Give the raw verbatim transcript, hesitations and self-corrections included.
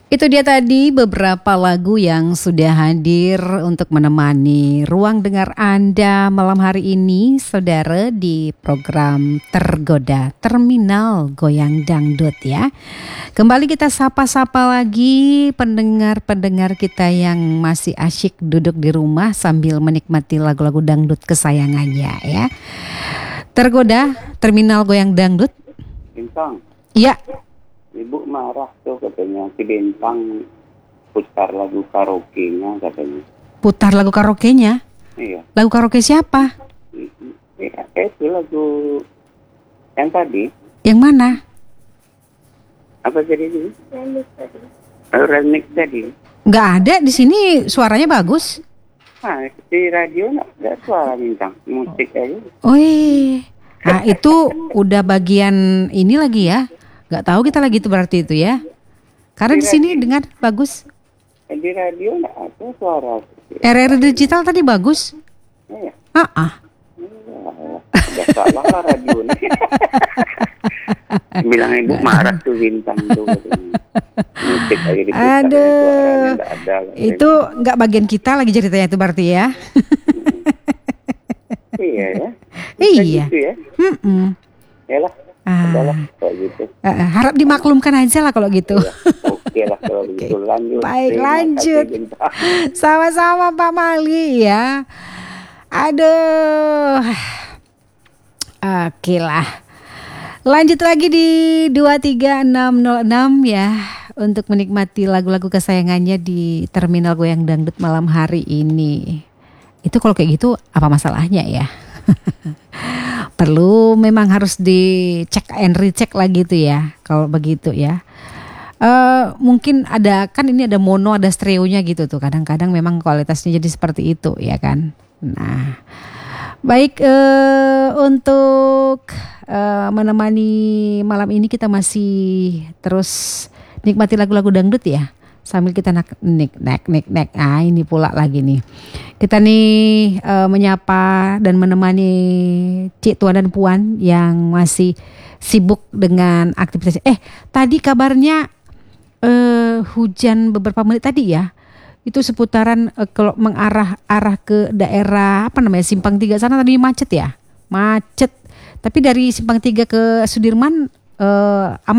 Itu dia tadi beberapa lagu yang sudah hadir untuk menemani ruang dengar Anda malam hari ini, saudara, di program Tergoda Terminal Goyang Dangdut ya. Kembali kita sapa-sapa lagi pendengar-pendengar kita yang masih asyik duduk di rumah sambil menikmati lagu-lagu dangdut kesayangannya ya. Tergoda Terminal Goyang Dangdut. Bintang. Iya. Ibu marah tuh katanya si Bintang putar lagu karaoke-nya katanya. Putar lagu karaoke-nya? Iya. Lagu karaoke siapa? Iya, itu lagu yang tadi. Yang mana? Apa jadi itu? Remix tadi. Oh, remix tadi. Nggak ada di sini, suaranya bagus. Nah, di radio nggak ada suara Bintang, musik aja. Oh iya. Nah itu udah bagian ini lagi ya. Nggak tahu kita lagi itu berarti itu ya. Karena di, di sini dengar bagus. Di radio nggak ada suara. R R digital tadi bagus. Iya. Ah ah. Udah salah lah radio nih. Bilang ibu marah tuh Bintang tuh. Musik aja diputar. Aduh. Ada, itu nggak bagian kita lagi ceritanya itu berarti ya. Iya ya. Iya. Gitu ya. Mm-mm. Yalah. Ah. Adalah kalau gitu. Uh, harap dimaklumkan aja lah kalau gitu. Ya, oke lah kalau begitu. Lanjut. Baik, lanjut. Sama-sama Pak Mali ya. Aduh. Oke lah. Lanjut lagi di dua tiga enam nol enam ya, untuk menikmati lagu-lagu kesayangannya di Terminal Goyang Dangdut malam hari ini. Itu kalau kayak gitu apa masalahnya ya? Perlu memang harus dicek and recheck lagi tuh ya kalau begitu ya. Uh, mungkin ada kan ini ada mono ada stereonya gitu tuh, kadang-kadang memang kualitasnya jadi seperti itu ya kan. Nah baik, uh, untuk uh, menemani malam ini kita masih terus nikmati lagu-lagu dangdut ya, sambil kita nak nik nek nik nek ah ini pula lagi nih kita nih uh, menyapa dan menemani Cik Tuan dan Puan yang masih sibuk dengan aktivitas. Eh tadi kabarnya uh, hujan beberapa menit tadi ya, itu seputaran uh, kalau mengarah arah ke daerah apa namanya Simpang Tiga sana tadi macet ya, macet. Tapi dari Simpang Tiga ke Sudirman uh,